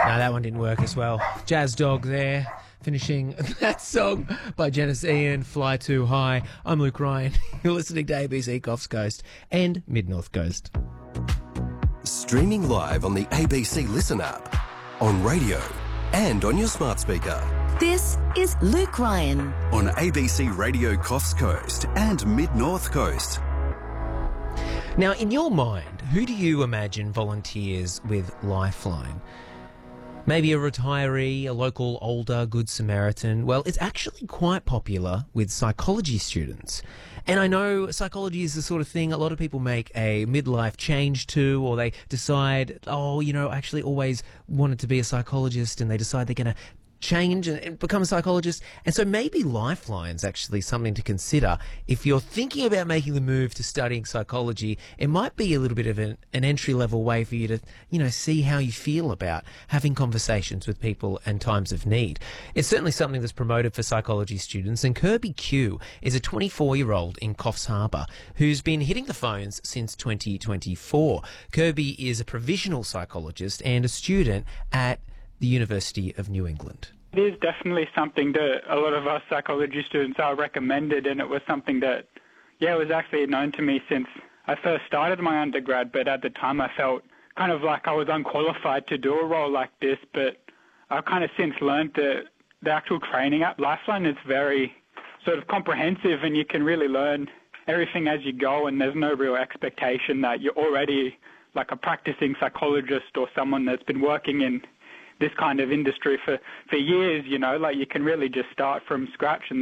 No, that one didn't work as well. Jazz Dog there, finishing that song by Janice Ian, Fly Too High. I'm Luke Ryan. You're listening to ABC Coffs Coast and Mid-North Coast. Streaming live on the ABC Listen app, on radio and on your smart speaker. This is Luke Ryan On ABC Radio Coffs Coast and Mid-North Coast. Now, in your mind, who do you imagine volunteers with Lifeline? Maybe a retiree, a local older Good Samaritan. Well, it's actually quite popular with psychology students. And I know psychology is the sort of thing a lot of people make a midlife change to, or they decide, actually always wanted to be a psychologist, and they decide they're going to change and become a psychologist. And so maybe Lifeline's actually something to consider. If you're thinking about making the move to studying psychology, it might be a little bit of an entry-level way for you to, see how you feel about having conversations with people in times of need. It's certainly something that's promoted for psychology students, and Kirby Q is a 24-year-old in Coffs Harbour who's been hitting the phones since 2024. Kirby is a provisional psychologist and a student at the University of New England. It is definitely something that a lot of us psychology students are recommended, and it was something that, it was actually known to me since I first started my undergrad, but at the time I felt kind of like I was unqualified to do a role like this, but I've kind of since learned that the actual training at Lifeline is very sort of comprehensive, and you can really learn everything as you go, and there's no real expectation that you're already like a practicing psychologist or someone that's been working in this kind of industry for years, you can really just start from scratch, and